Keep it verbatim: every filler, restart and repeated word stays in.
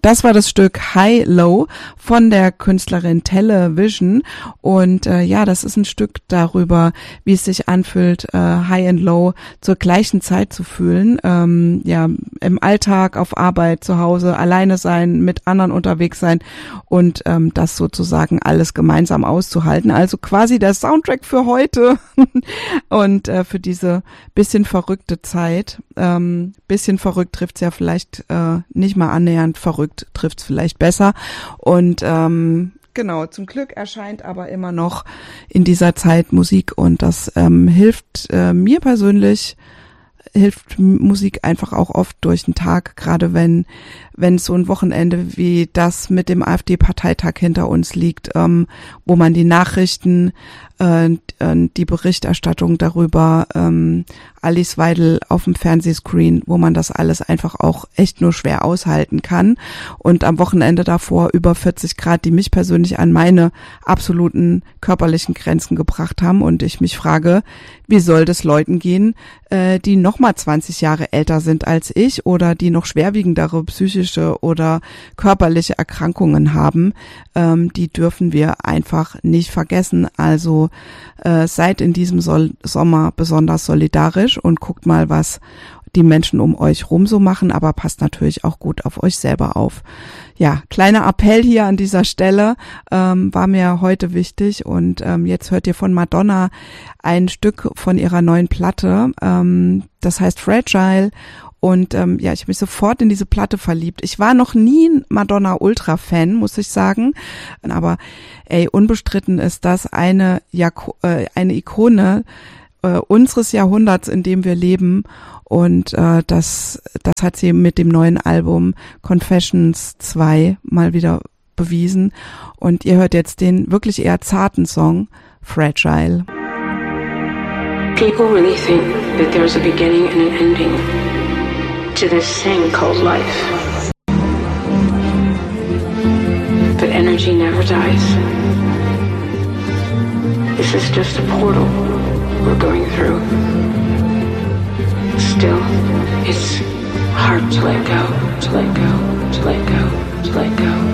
Das war das Stück High Low von der Künstlerin Television und äh, ja, das ist ein Stück darüber, wie es sich anfühlt, äh, High and Low zur gleichen Zeit zu fühlen. Ähm, ja, im Alltag, auf Arbeit, zu Hause, alleine sein, mit anderen unterwegs sein und ähm, das sozusagen alles gemeinsam auszuhalten. Also quasi der Soundtrack für heute und äh, für diese bisschen verrückte Zeit. Ähm, bisschen verrückt trifft's ja vielleicht äh, nicht mal annähernd verrückt. Trifft's vielleicht besser und ähm, genau, zum Glück erscheint aber immer noch in dieser Zeit Musik und das ähm, hilft äh, mir persönlich, hilft Musik einfach auch oft durch den Tag, gerade wenn wenn so ein Wochenende wie das mit dem AfD-Parteitag hinter uns liegt, ähm, wo man die Nachrichten, äh, die Berichterstattung darüber, ähm, Alice Weidel auf dem Fernsehscreen, wo man das alles einfach auch echt nur schwer aushalten kann und am Wochenende davor über vierzig Grad, die mich persönlich an meine absoluten körperlichen Grenzen gebracht haben und ich mich frage, wie soll das Leuten gehen, äh, die noch mal zwanzig Jahre älter sind als ich oder die noch schwerwiegendere psychische oder körperliche Erkrankungen haben, ähm, die dürfen wir einfach nicht vergessen. Also äh, seid in diesem Sol- Sommer besonders solidarisch und guckt mal, was die Menschen um euch rum so machen, aber passt natürlich auch gut auf euch selber auf. Ja, kleiner Appell hier an dieser Stelle, ähm, war mir heute wichtig und ähm, jetzt hört ihr von Madonna ein Stück von ihrer neuen Platte, ähm, das heißt Fragile. Und ähm, ja, ich habe mich sofort in diese Platte verliebt. Ich war noch nie ein Madonna-Ultra-Fan, muss ich sagen. Aber ey, unbestritten ist das eine, jako- äh, eine Ikone äh, unseres Jahrhunderts, in dem wir leben. Und äh, das, das hat sie mit dem neuen Album Confessions zwei mal wieder bewiesen. Und ihr hört jetzt den wirklich eher zarten Song Fragile. People really think that there's a beginning and an ending to this thing called life. But energy never dies. This is just a portal we're going through. Still, it's hard to let go, to let go, to let go, to let go.